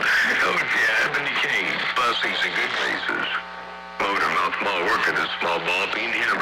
Oh, if you have any cane, blessings and good graces. Motor mouth, small work at a small ball, being here